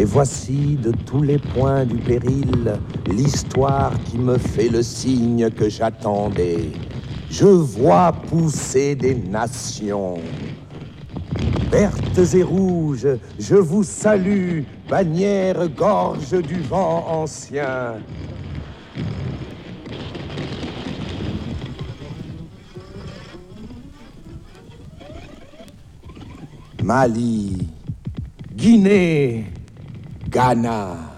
Et voici de tous les points du péril l'histoire qui me fait le signe que j'attendais. Je vois pousser des nations. Vertes et rouges, je vous salue, bannière gorge du vent ancien. Mali, Guinée, Ghana.